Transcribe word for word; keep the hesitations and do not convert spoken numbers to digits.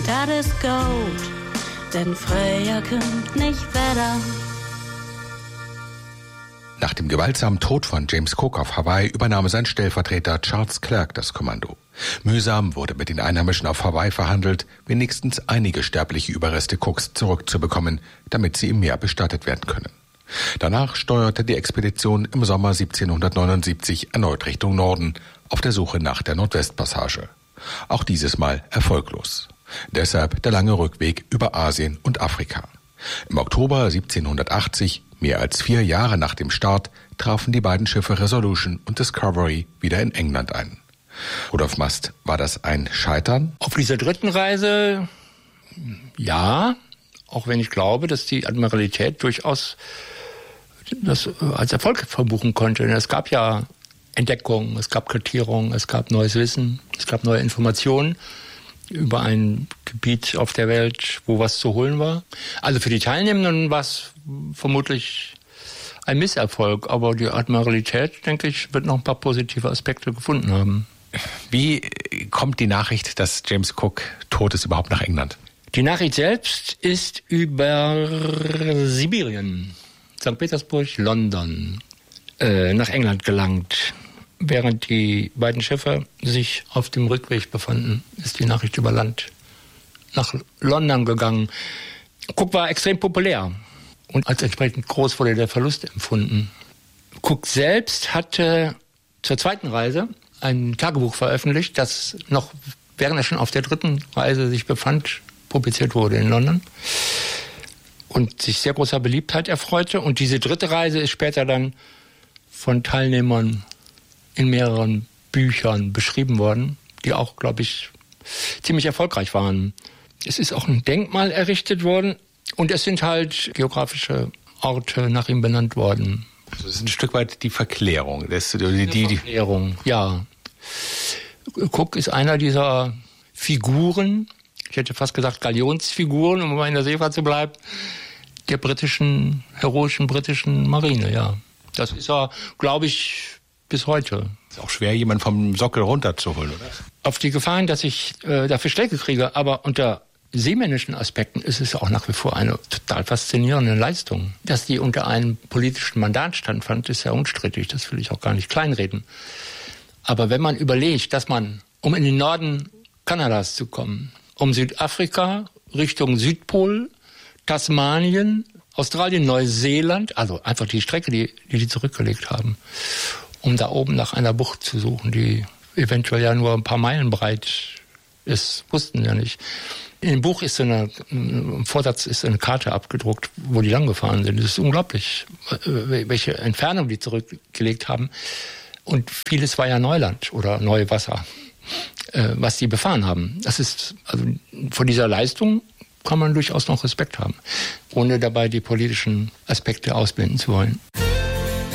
und dat is Gold, denn früher kommt nicht Wetter. Nach dem gewaltsamen Tod von James Cook auf Hawaii übernahm sein Stellvertreter Charles Clerk das Kommando. Mühsam wurde mit den Einheimischen auf Hawaii verhandelt, wenigstens einige sterbliche Überreste Cooks zurückzubekommen, damit sie im Meer bestattet werden können. Danach steuerte die Expedition im Sommer siebzehnhundertneunundsiebzig erneut Richtung Norden, auf der Suche nach der Nordwestpassage. Auch dieses Mal erfolglos. Deshalb der lange Rückweg über Asien und Afrika. Im Oktober siebzehnhundertachtzig, mehr als vier Jahre nach dem Start, trafen die beiden Schiffe Resolution und Discovery wieder in England ein. Rudolf Mast, war das ein Scheitern? Auf dieser dritten Reise, ja, auch wenn ich glaube, dass die Admiralität durchaus das als Erfolg verbuchen konnte. Es gab ja Entdeckungen, es gab Kartierungen, es gab neues Wissen, es gab neue Informationen über ein Gebiet auf der Welt, wo was zu holen war. Also für die Teilnehmenden war es vermutlich ein Misserfolg, aber die Admiralität, denke ich, wird noch ein paar positive Aspekte gefunden haben. Wie kommt die Nachricht, dass James Cook tot ist, überhaupt nach England? Die Nachricht selbst ist über Sibirien, Sankt Petersburg, London, äh, nach England gelangt. Während die beiden Schiffe sich auf dem Rückweg befanden, ist die Nachricht über Land nach London gegangen. Cook war extrem populär und als entsprechend groß wurde der Verlust empfunden. Cook selbst hatte zur zweiten Reise ein Tagebuch veröffentlicht, das noch, während er schon auf der dritten Reise sich befand, publiziert wurde in London und sich sehr großer Beliebtheit erfreute. Und diese dritte Reise ist später dann von Teilnehmern in mehreren Büchern beschrieben worden, die auch, glaube ich, ziemlich erfolgreich waren. Es ist auch ein Denkmal errichtet worden und es sind halt geografische Orte nach ihm benannt worden. Das ist ein Stück weit die Verklärung. Das, die, die, die Verklärung, ja. Cook ist einer dieser Figuren, ich hätte fast gesagt Galionsfiguren, um mal in der Seefahrt zu bleiben, der britischen, heroischen britischen Marine, ja. Das ist er, glaube ich, bis heute. Ist auch schwer, jemanden vom Sockel runterzuholen, oder? Auf die Gefahr hin, dass ich äh, dafür Schläge kriege, aber unter seemännischen Aspekten ist es auch nach wie vor eine total faszinierende Leistung. Dass die unter einem politischen Mandat standfand, ist ja unstrittig, das will ich auch gar nicht kleinreden. Aber wenn man überlegt, dass man, um in den Norden Kanadas zu kommen, um Südafrika, Richtung Südpol, Tasmanien, Australien, Neuseeland, also einfach die Strecke, die die, die zurückgelegt haben, um da oben nach einer Bucht zu suchen, die eventuell ja nur ein paar Meilen breit ist, wussten ja nicht. In dem Buch ist so eine, im Vorsatz ist eine Karte abgedruckt, wo die lang gefahren sind. Das ist unglaublich, welche Entfernung die zurückgelegt haben. Und vieles war ja Neuland oder Neuwasser, was die befahren haben. Das ist, also vor dieser Leistung kann man durchaus noch Respekt haben, ohne dabei die politischen Aspekte ausblenden zu wollen.